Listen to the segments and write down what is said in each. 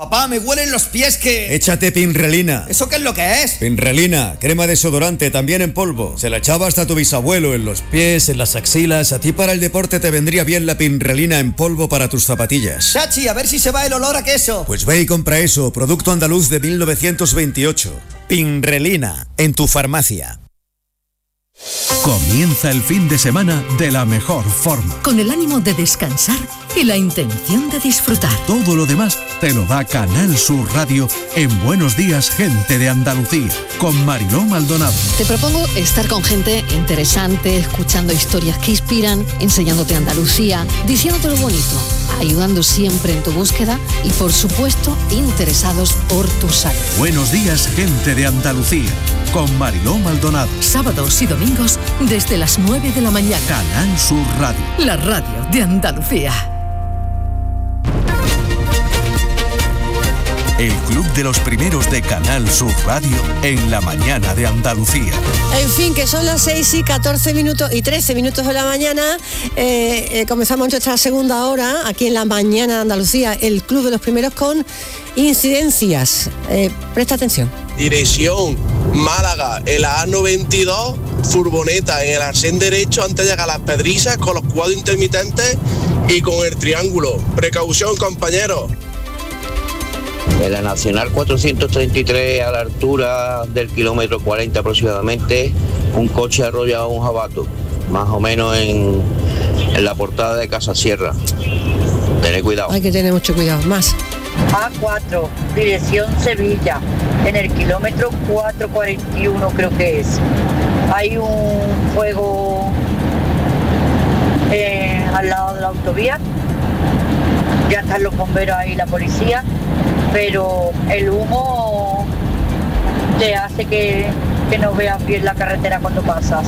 Papá, me huelen los pies que... Échate Pinrelina. ¿Eso qué es lo que es? Pinrelina, crema desodorante, también en polvo. Se la echaba hasta tu bisabuelo en los pies, en las axilas. A ti para el deporte te vendría bien la Pinrelina en polvo para tus zapatillas. Chachi, a ver si se va el olor a queso. Pues ve y compra eso, producto andaluz de 1928. Pinrelina, en tu farmacia. Comienza el fin de semana de la mejor forma. Con el ánimo de descansar y la intención de disfrutar. Todo lo demás te lo da Canal Sur Radio en Buenos Días, Gente de Andalucía, con Mariló Maldonado. Te propongo estar con gente interesante, escuchando historias que inspiran, enseñándote Andalucía, diciéndote lo bonito, ayudando siempre en tu búsqueda y, por supuesto, interesados por tu salud. Buenos Días, Gente de Andalucía, con Mariló Maldonado. Sábados y domingos desde las 9 de la mañana. Canal Sur Radio. La radio de Andalucía. El club de los primeros de Canal Sur Radio en la mañana de Andalucía. En fin, que son las 6 y 14 minutos y 13 minutos de la mañana. Comenzamos nuestra segunda hora aquí en la mañana de Andalucía, el club de los primeros con incidencias. Presta atención. Dirección Málaga, en la A92, furgoneta en el arcén derecho antes de llegar a Las Pedrizas con los cuadros intermitentes y con el triángulo. Precaución, compañeros. En la Nacional 433, a la altura del kilómetro 40 aproximadamente, un coche arrolla a un jabato, más o menos en la portada de Casa Sierra. Tened cuidado. Hay que tener mucho cuidado. Más. A4, dirección Sevilla, en el kilómetro 441 creo que es. Hay un fuego al lado de la autovía. Ya están los bomberos ahí, la policía, pero el humo te hace que no veas bien la carretera cuando pasas.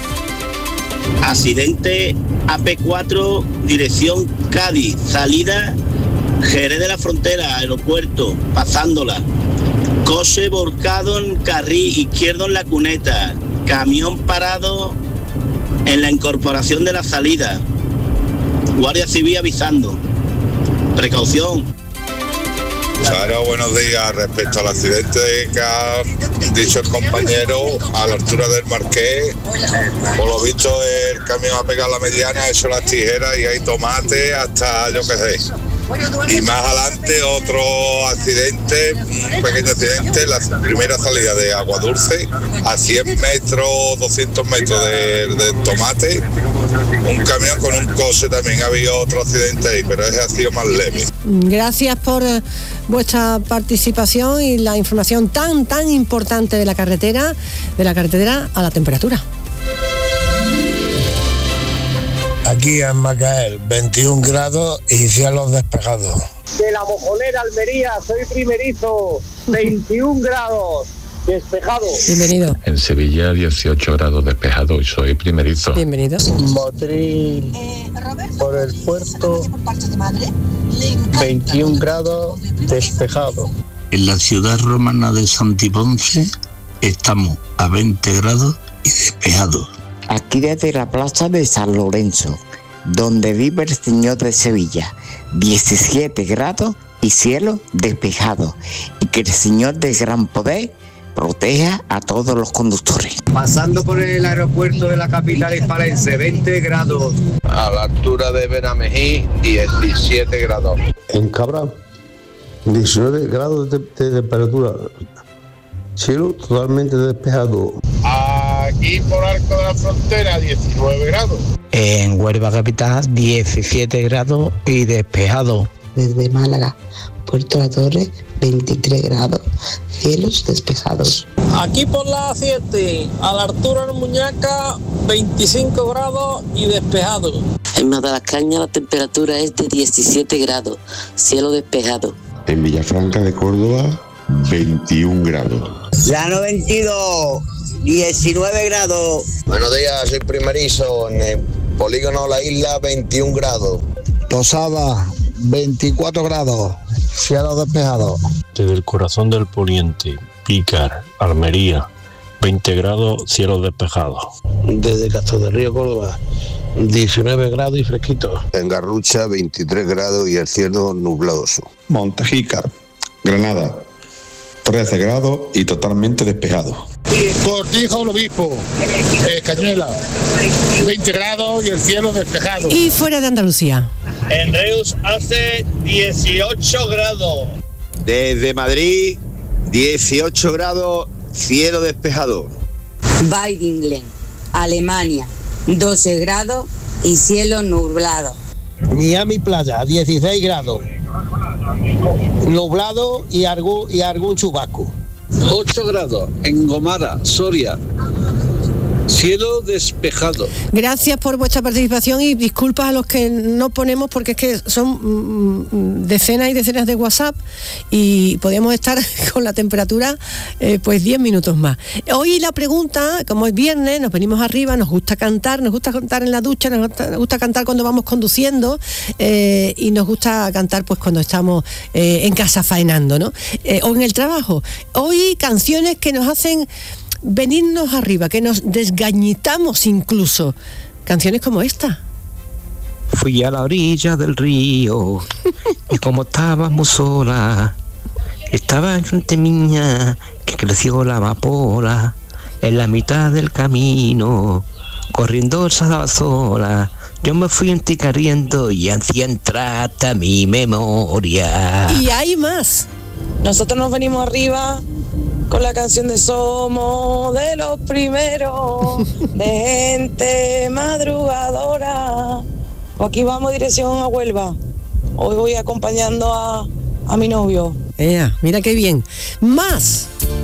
Accidente AP4, dirección Cádiz, salida Jerez de la Frontera, aeropuerto, pasándola. Coche volcado en carril izquierdo en la cuneta, camión parado en la incorporación de la salida. Guardia Civil avisando. Precaución. Claro, buenos días. Respecto al accidente que ha dicho el compañero a la altura del Marqués, por lo visto el camión ha pegado la mediana, ha hecho las tijeras y hay tomate hasta yo qué sé. Y más adelante otro accidente, un pequeño accidente, la primera salida de Aguadulce, a 100 metros, 200 metros del tomate, un camión con un coche también, había otro accidente ahí, pero ese ha sido más leve. Gracias por vuestra participación y la información tan importante de la carretera a la temperatura. Aquí en Macael, 21 grados y cielos despejados. De la Mojonera, Almería, soy primerizo, 21 grados, despejado. Bienvenido. En Sevilla, 18 grados despejado y soy primerizo. Bienvenido. Motril, por el puerto, 21 grados, despejado. En la ciudad romana de Santiponce estamos a 20 grados y despejado. Aquí desde la plaza de San Lorenzo, donde vive el Señor de Sevilla, 17 grados y cielo despejado. Y que el Señor de gran poder proteja a todos los conductores. Pasando por el aeropuerto de la capital hispalense, 20 grados. A la altura de Benamejí, 17 grados. En Cabra, 19 grados de temperatura. Cielo totalmente despejado. Aquí por Arco de la Frontera, 19 grados. En Huelva capital, 17 grados y despejado. Desde Málaga, Puerto La Torre, 23 grados, cielos despejados. Aquí por la A7, a la altura de Muñaca, 25 grados y despejado. En Madalascaña la temperatura es de 17 grados, cielo despejado. En Villafranca de Córdoba, 21 grados. Llano 22, 19 grados. Buenos días, soy primerizo, en el polígono La Isla, 21 grados. Posada, 24 grados, cielo despejado. Desde el corazón del poniente, Pícar, Almería, 20 grados, cielo despejado. Desde Castro del Río, Córdoba, 19 grados y fresquito. En Garrucha, 23 grados y el cielo nubladoso. Montejícar, Granada, 13 grados y totalmente despejado. Cortijo, el obispo, Cañuela, 20 grados y el cielo despejado. Y fuera de Andalucía. En Reus hace 18 grados. Desde Madrid, 18 grados, cielo despejado. Weidingen, Alemania, 12 grados y cielo nublado. Miami Playa, 16 grados. Nublado y algún chubasco. 8 grados en Gomara, Soria. Cielo despejado. Gracias por vuestra participación y disculpas a los que no ponemos porque es que son decenas y decenas de WhatsApp y podemos estar con la temperatura pues 10 minutos más. Hoy la pregunta, como es viernes, nos venimos arriba, nos gusta cantar en la ducha, nos gusta cantar cuando vamos conduciendo y nos gusta cantar pues cuando estamos en casa faenando, ¿no? O en el trabajo. Hoy canciones que nos hacen venirnos arriba, que nos desgañitamos incluso. Canciones como esta. Fui a la orilla del río y como estábamos sola, estaba enfrente mía que creció la amapola en la mitad del camino, corriendo esa sola. Yo me fui enticariendo y hacía entrar a mi memoria. Y hay más. Nosotros nos venimos arriba con la canción de Somos de los primeros, de gente madrugadora. Aquí vamos dirección a Huelva. Hoy voy acompañando a mi novio. Mira qué bien. Más.